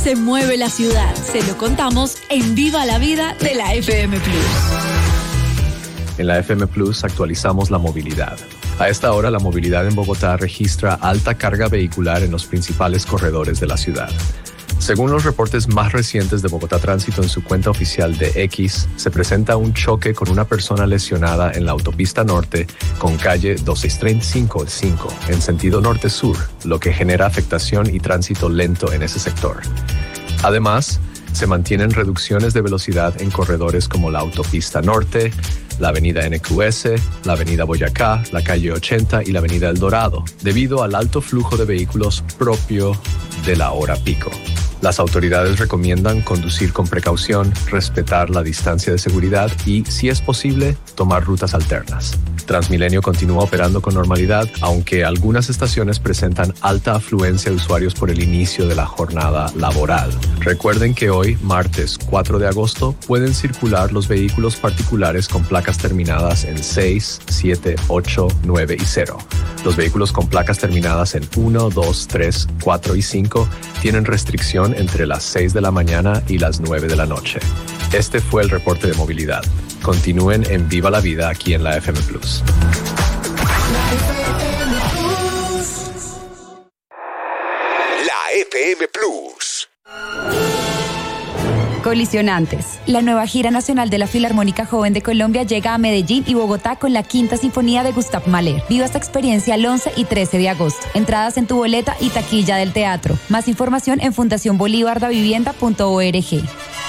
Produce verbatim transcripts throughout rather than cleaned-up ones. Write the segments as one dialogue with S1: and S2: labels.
S1: Se mueve la ciudad. Se lo contamos en Viva la Vida de la F M Plus.
S2: En la F M Plus actualizamos la movilidad. A esta hora, la movilidad en Bogotá registra alta carga vehicular en los principales corredores de la ciudad. Según los reportes más recientes de Bogotá Tránsito en su cuenta oficial de X, se presenta un choque con una persona lesionada en la autopista norte con calle veintiséis treinta y cinco en sentido norte-sur, lo que genera afectación y tránsito lento en ese sector. Además, se mantienen reducciones de velocidad en corredores como la autopista norte, la avenida N Q S, la avenida Boyacá, la calle ochenta y la avenida El Dorado, debido al alto flujo de vehículos propio de la hora pico. Las autoridades recomiendan conducir con precaución, respetar la distancia de seguridad y, si es posible, tomar rutas alternas. Transmilenio continúa operando con normalidad, aunque algunas estaciones presentan alta afluencia de usuarios por el inicio de la jornada laboral. Recuerden que hoy, martes cuatro de agosto, pueden circular los vehículos particulares con placas terminadas en seis, siete, ocho, nueve y cero. Los vehículos con placas terminadas en uno, dos, tres, cuatro y cinco tienen restricción entre las seis de la mañana y las nueve de la noche. Este fue el reporte de movilidad. Continúen en Viva la Vida aquí en la F M Plus.
S3: La F M Plus.
S4: Colisionantes. La nueva gira nacional de la Filarmónica Joven de Colombia llega a Medellín y Bogotá con la Quinta Sinfonía de Gustav Mahler. Viva esta experiencia el once y trece de agosto. Entradas en tu boleta y taquilla del teatro. Más información en fundación bolívar da vivienda punto org.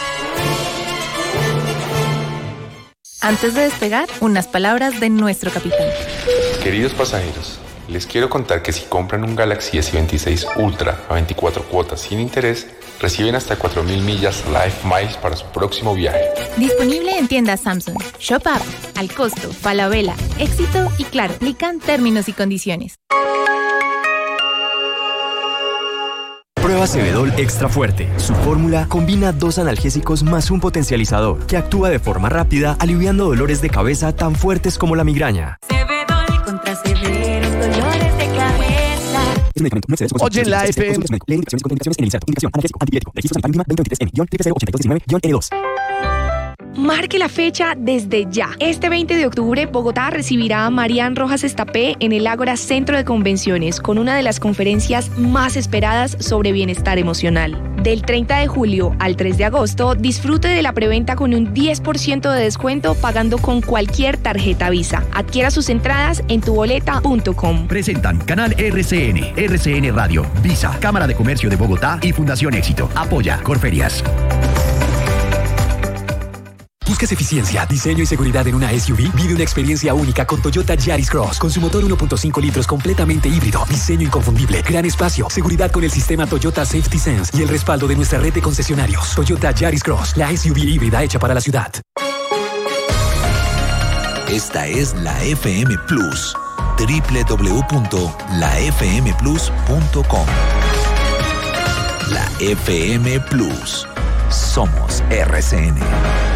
S5: Antes de despegar, unas palabras de nuestro capitán.
S6: Queridos pasajeros, les quiero contar que si compran un Galaxy S veintiséis Ultra a veinticuatro cuotas sin interés, reciben hasta cuatro mil millas Life Miles para su próximo viaje.
S5: Disponible en tiendas Samsung. Shop App, al costo, Falabella, Éxito y Claro. Aplican términos y condiciones.
S7: Prueba Cebedol Extra Fuerte. Su fórmula combina dos analgésicos más un potencializador que actúa de forma rápida, aliviando dolores de cabeza tan fuertes como la migraña.
S8: Cebedol contra severos dolores de cabeza.
S9: Oye, la F M.
S10: Marque la fecha desde ya. Este veinte de octubre, Bogotá recibirá a Marian Rojas Estapé en el Ágora Centro de Convenciones con una de las conferencias más esperadas sobre bienestar emocional. Del treinta de julio al tres de agosto, disfrute de la preventa con un diez por ciento de descuento pagando con cualquier tarjeta Visa. Adquiera sus entradas en tu boleta punto com.
S11: Presentan Canal R C N, R C N Radio, Visa, Cámara de Comercio de Bogotá y Fundación Éxito. Apoya Corferias.
S12: ¿Buscas eficiencia, diseño y seguridad en una S U V? Vive una experiencia única con Toyota Yaris Cross. Con su motor uno punto cinco litros completamente híbrido, diseño inconfundible, gran espacio, seguridad con el sistema Toyota Safety Sense y el respaldo de nuestra red de concesionarios. Toyota Yaris Cross, la S U V híbrida hecha para la ciudad.
S3: Esta es la F M Plus. doble u doble u doble u punto la f m plus punto com. La F M Plus. Somos R C N.